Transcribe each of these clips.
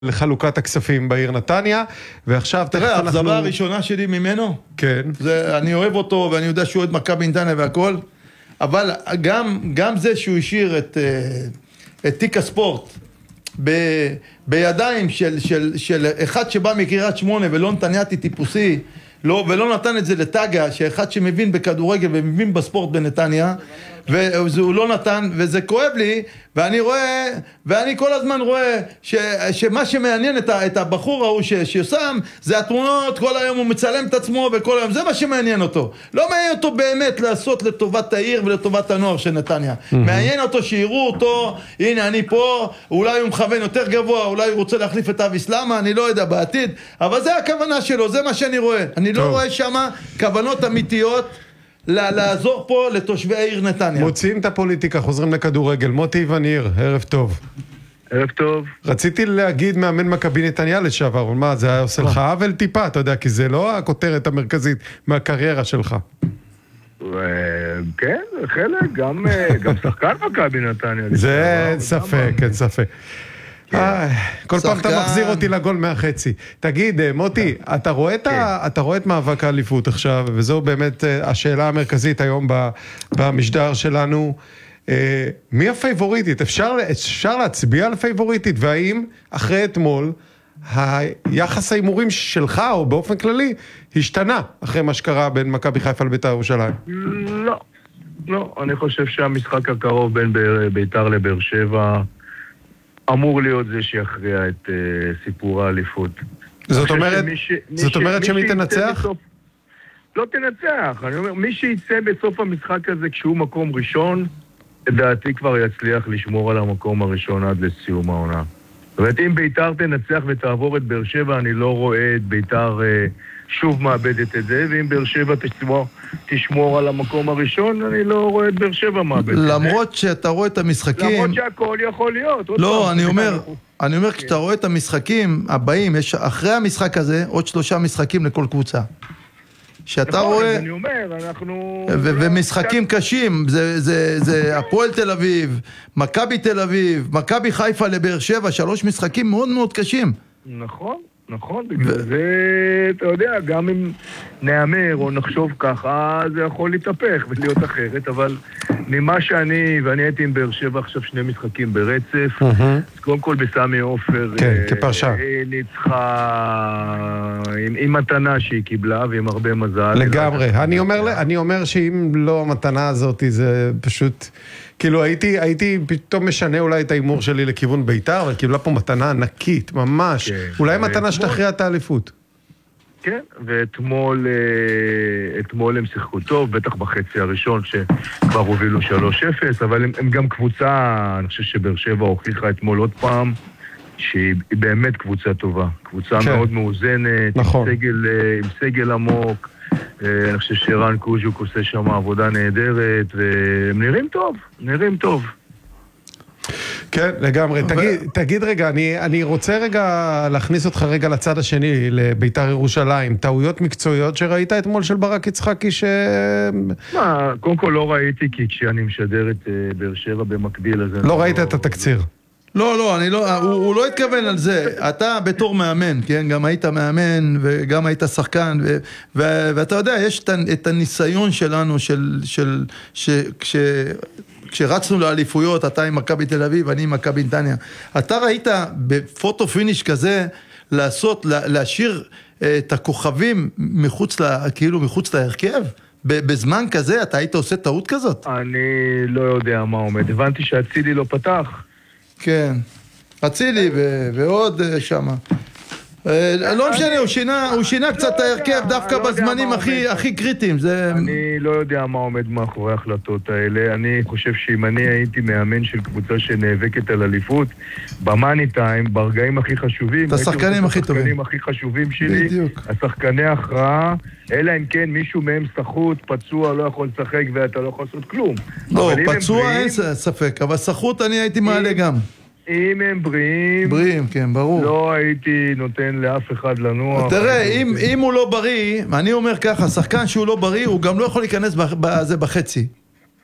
לחלוקת הכספים בעיר נתניה, ועכשיו תראה, האכזבה הראשונה שלי ממנו, כן. אני אוהב אותו, ואני יודע שהוא אוהד מכבי נתניה והכל, אבל גם זה שהוא השאיר את תיק הספורט בידיים של אחד שבא מקריית שמונה ולא נתניאתי טיפוסי, ולא נתן את זה לטאגה, שאחד שמבין בכדורגל ומבין בספורט בנתניה, והוא לא נתן, וזה כואב לי, ואני כל הזמן רואה שמה שמעניין את הבחור ההוא שיושם, זה התמונות, כל היום הוא מצלם את עצמו, וכל היום, זה מה שמעניין אותו. לא מעניין אותו באמת לעשות לטובת העיר ולטובת הנוער של נתניה. מעניין אותו שיראו אותו, הנה אני פה, אולי הוא מכוון יותר גבוה, אולי הוא רוצה להחליף את אבי סלאמה, אני לא יודע בעתיד, אבל זה הכוונה שלו, זה מה שאני רואה. אני לא רואה שמה כוונות אמיתיות, לעזור פה לתושבי העיר נתניה. מוציאים את הפוליטיקה, חוזרים לכדורגל. מוטי וניר, ערב טוב. ערב טוב. רציתי להגיד מאמן מכבי נתניה לשעבר, אבל מה, זה היה עושה לך עוול טיפה, אתה יודע, כי זה לא הכותרת המרכזית מהקריירה שלך. כן, חלק, גם שחקן מכבי נתניה. זה אין ספק, אין ספק. כל פעם אתה מחזיר אותי לגול מהחצי. תגיד, מוטי, אתה רואה את מאבק האליפות עכשיו, וזו באמת השאלה המרכזית היום במשדר שלנו. מי הפייבוריטית? אפשר להצביע על הפייבוריטית, והאם אחרי אתמול היחס האימורים שלך, או באופן כללי, השתנה אחרי מה שקרה בין מכבי חיפה לבית"ר ירושלים? לא, אני חושב שהמשחק הקרוב בין בית"ר לבאר שבע אמור להיות זה שיכריע את סיפור האליפות. זאת אומרת שמי תנצח? לא תנצח, אני אומר, מי שיצא בסוף המשחק הזה כשהוא מקום ראשון, לדעתי כבר יצליח לשמור על המקום הראשון עד לסיום העונה. זאת אומרת, אם בית"ר תנצח ותעבור את באר שבע, אני לא רואה את בית"ר שוב מאבדת את זה, ואם באר שבע תשמור על המקום הראשון, אני לא רואה את באר שבע מאבדת את זה. למרות שאתה רואה את המשחקים... למרות שהכל יכול להיות. לא, אני אומר, כשאתה רואה את המשחקים הבאים, יש אחרי המשחק הזה עוד 3 משחקים לכל קבוצה. שאתה רואה... אני אומר, אנחנו... ומשחקים קשים, זה הפועל תל אביב, מכבי תל אביב, מכבי חיפה לבאר שבע, 3 משחקים מאוד מאוד קשים. נכון, בגלל זה, אתה יודע, גם אם נאמר או נחשוב ככה, זה יכול להתהפך ולהיות אחרת, אבל ממה ואני הייתי עם באר שבע עכשיו 2 משחקים ברצף, אז קודם כל בסמי עופר, כפרשה. ניצחה עם מתנה שהיא קיבלה ועם הרבה מזל. לגמרי, אני אומר שאם לא המתנה הזאת, זה פשוט... כאילו הייתי פתאום משנה אולי את האימור שלי לכיוון בית"ר, אבל קיבלה פה מתנה ענקית, ממש. אולי מתנה שתכריע את האליפות. כן, ואתמול הם שיחקו טוב, בטח בחצי הראשון שכבר הובילו 3-0, אבל הם גם קבוצה, אני חושב שבאר שבע הוכיחה אתמול עוד פעם, שהיא באמת קבוצה טובה. קבוצה מאוד מאוזנת, עם סגל עמוק, אני חושב שרן קוז'וק עושה שם עבודה נהדרת, והם נראים טוב. כן, לגמרי. תגיד רגע, אני רוצה רגע להכניס אותך רגע לצד השני, לבית"ר ירושלים. טעויות מקצועיות שראית אתמול של ברק יצחקי קודם כל לא ראיתי, כי כשאני משדר את באר שבע במקביל, אז... לא ראית את התקציר. לא, הוא לא התכוון על זה. אתה בתור מאמן, כן? גם היית מאמן וגם היית שחקן, ואתה יודע, יש את הניסיון שלנו כשרצנו לאליפויות, אתה עם מכבי תל אביב, אני עם מכבי נתניה. אתה ראית בפוטו פיניש כזה להשאיר את הכוכבים מחוץ להרכב? בזמן כזה אתה היית עושה טעות כזאת? אני לא יודע מה עומד. הבנתי שהצילי לא פתח. כן, אצילי ועוד שמה. לא משנה, הוא שינה קצת ההרכב דווקא בזמנים הכי קריטיים. אני לא יודע מה עומד מאחורי ההחלטות האלה. אני חושב שאם אני הייתי מאמן של קבוצה שנאבקת על אליפות, במאני טיים, ברגעים הכי חשובים, את השחקנים הכי טובים. השחקנים הכי חשובים שלי, השחקני הכרעה, אלא אם כן מישהו מהם סחוט, פצוע, לא יכול לשחק ואתה לא יכול לעשות כלום. לא, פצוע אין ספק, אבל סחוט אני הייתי מעלה גם. אם הם בריאים, כן, ברור. לא הייתי נותן לאף אחד לנוע. תראה, אם הוא לא בריא, אני אומר ככה, שחקן שהוא לא בריא, הוא גם לא יכול להיכנס בזה בחצי.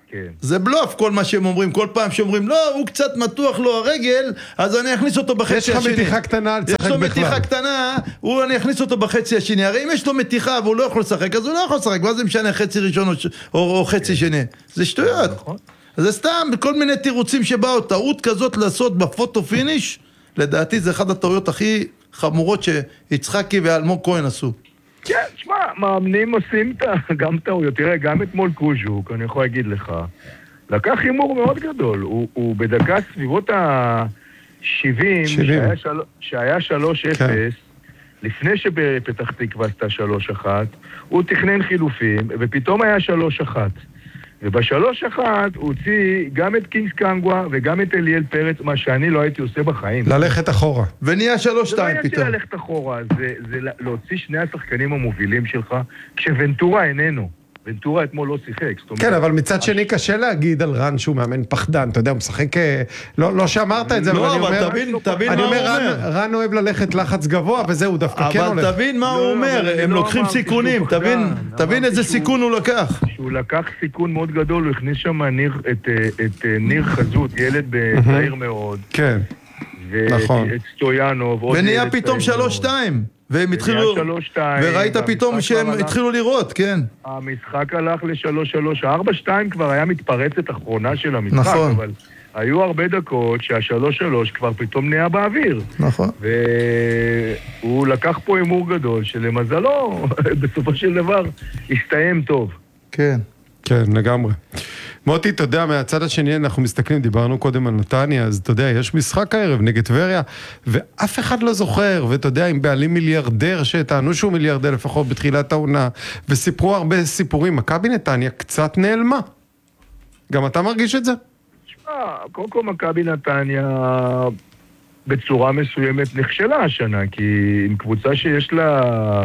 כן. זה בלוף כל מה שהם אומרים, כל פעם שאומרים, לא, הוא קצת מתוח לו הרגל, אז אני אכניס אותו בחצי השני. יש לך מתיחה קטנה, לשחק בכלל. יש לו מתיחה קטנה, אני אכניס אותו בחצי השני. הרי אם יש לו מתיחה והוא לא יכול לשחק, אז הוא לא יכול לשחק. מה זה משנה חצי ראשון או חצי שני? זה שטויות. זה סתם, כל מיני תירוצים שבאו, טעות כזאת לעשות בפוטו פיניש, לדעתי זה אחד הטעויות הכי חמורות שיצחקי ואלמוג כהן עשו. כן, שמע, מאמנים עושים גם טעויות. תראה, גם אתמול קוז'וק, אני יכול להגיד לך, לקח הימור מאוד גדול. הוא בדקה סביבות ה-70, שהיה 3-0, לפני שבפתח תקווה עשתה 3-1, הוא תכנן חילופים, ופתאום היה 3-1. וב-3-1 הוא הוציא גם את קינגס קנגווה וגם את אליאל פרץ, מה שאני לא הייתי עושה בחיים. ללכת אחורה. ונהיה 3-2 פתאום. זה לא הייתי ללכת אחורה, זה להוציא שני השחקנים המובילים שלך, כשוונטורה איננו. ונטורה אתמול לא שיחק. כן, אבל מצד שני קשה להגיד על רן שהוא מאמן פחדן, אתה יודע, הוא משחק, לא שאמרת את זה, אבל אני אומר, תבין מה הוא אומר. רן אוהב ללכת לחץ גבוה, וזהו, דווקא כן הולך. אבל תבין מה הוא אומר, הם לוקחים סיכונים, תבין איזה סיכון הוא לקח. שהוא לקח סיכון מאוד גדול, הוא הכניס שם את ניר חזות, ילד צעיר מאוד. כן, נכון. ואת סטויאנוב. ונהיה פתאום 3-2. והם התחילו, וראית פתאום שהם התחילו לראות, כן. המשחק הלך ל-3-3, 4-2 כבר היה מתפרצת אחרונה של המשחק, נכון. אבל היו הרבה דקות שה-3-3 כבר פתאום נהיה באוויר. נכון. והוא לקח פה אימור גדול, שלמזלו, בסופו של דבר, הסתיים טוב. כן. כן, לגמרי. מוטי, אתה יודע, מהצד השני אנחנו מסתכלים, דיברנו קודם על נתניה, אז אתה יודע, יש משחק הערב נגד טבריה, ואף אחד לא זוכר, ואתה יודע, עם בעלים מיליארדר, שטענו שהוא מיליארדר לפחות בתחילת העונה, וסיפרו הרבה סיפורים, מכבי נתניה קצת נעלמה. גם אתה מרגיש את זה? תשמע, קודם כל מכבי נתניה בצורה מסוימת נכשלה השנה, כי עם קבוצה שיש לה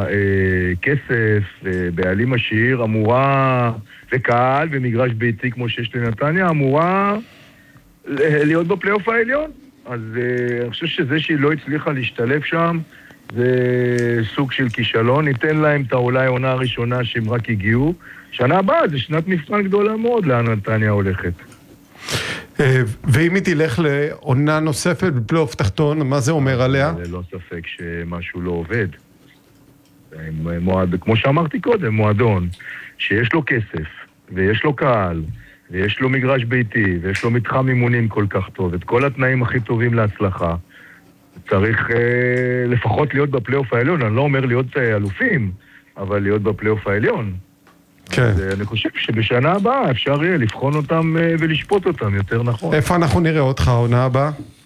כסף, בעלים עשיר, אמורה, וקהל ומגרש ביתי כמו שיש לנתניה, אמורה להיות בפלייאוף העליון. אז אני חושב שזה שהיא לא הצליחה להשתלב שם, זה סוג של כישלון. ניתן להם את אולי העונה הראשונה שהם רק הגיעו. שנה הבאה זה שנת מבחן גדולה מאוד לאן נתניה הולכת. ואם היא תלך לעונה נוספת בפלייאוף תחתון, מה זה אומר עליה? זה לא ספק שמשהו לא עובד. כמו שאמרתי קודם, מועדון שיש לו כסף, ויש לו קהל, ויש לו מגרש ביתי, ויש לו מתחם אימונים כל כך טוב, את כל התנאים הכי טובים להצלחה, צריך לפחות להיות בפלייאוף העליון. אני לא אומר להיות אלופים, אבל להיות בפלייאוף העליון. כן. אז אני חושב שבשנה הבאה אפשר יהיה לבחון אותם ולשפוט אותם יותר נכון. איפה אנחנו נראה אותך העונה הבאה?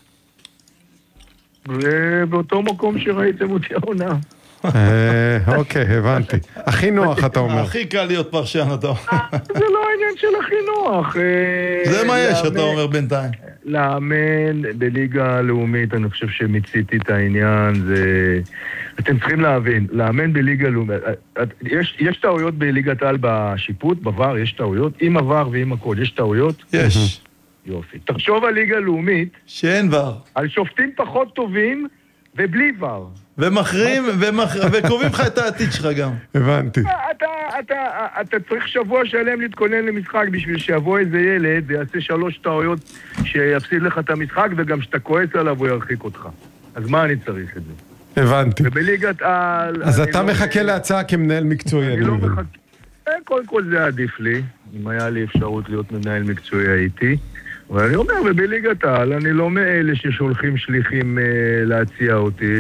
באותו מקום שראיתם אותי העונה. אוקיי, הבנתי. הכי נוח, אתה אומר. הכי קל להיות פרשן, אתה אומר. זה לא העניין של הכי נוח. זה מה יש, אתה אומר בינתיים. לאמן בליגה הלאומית, אני חושב שמיציתי את העניין, אתם צריכים להבין, לאמן בליגה הלאומית, יש טעויות בליגת העל בשיפוט, בVAR יש טעויות, עם הVAR ועם הכל, יש טעויות? יש. יופי. תחשוב על ליגה הלאומית, שאין VAR. על שופטים פחות טובים ובלי VAR. ומחרים, וקובעים לך את העתיד שלך גם. הבנתי. אתה צריך שבוע שלם להתכונן למשחק בשביל שיבוא איזה ילד ויעשה 3 טעויות שיפסיד לך את המשחק, וגם שאתה כועס עליו הוא ירחיק אותך. אז מה אני צריך את זה? הבנתי. ובליגת העל... אז אתה מחכה להצעה כמנהל מקצועי, אני לא מחכה. קודם כל זה עדיף לי. אם היה לי אפשרות להיות מנהל מקצועי הייתי. אבל אני אומר, ובליגת העל, אני לא מאלה ששולחים שליחים להציע אותי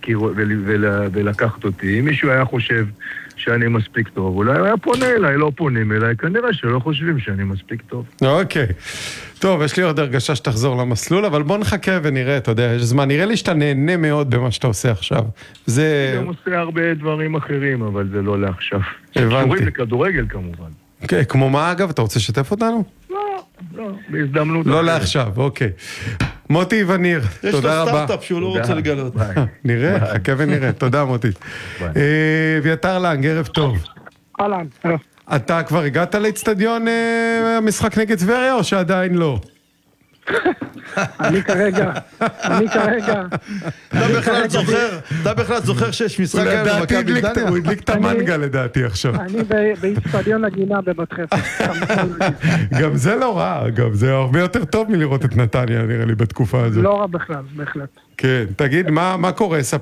ולקחת אותי. אם מישהו היה חושב שאני מספיק טוב, אולי הוא היה פונה אליי, לא פונים אליי, כנראה שלא חושבים שאני מספיק טוב. אוקיי. טוב, יש לי עוד הרגשה שתחזור למסלול, אבל בוא נחכה ונראה, אתה יודע, יש זמן. נראה לי שאתה נהנה מאוד במה שאתה עושה עכשיו. אני גם עושה הרבה דברים אחרים, אבל זה לא לעכשיו. הבנתי. שקשורים לכדורגל כמובן. אוקיי, כמו מה אגב? אתה רוצה לשתף אותנו? לא, בהזדמנות. לא לעכשיו, אוקיי. מוטי וניר, תודה רבה. יש לו סטארט-אפ שהוא לא רוצה לגלות. נראה, חכה ונראה. תודה מוטי. אביתר לנג, ערב טוב. אהלן. אתה כבר הגעת לאצטדיון המשחק נגד טבריה או שעדיין לא? אני כרגע, אתה בכלל זוכר שיש משחק היום לדעתי במכבי נתניה? הוא הדליק את המנגה לדעתי עכשיו. אני באיצטדיון הגינה בבת חפר. גם זה לא רע, גם זה הרבה יותר טוב מלראות את נתניה, נראה לי, בתקופה הזאת. לא רע בכלל, בהחלט. כן, תגיד, מה קורה?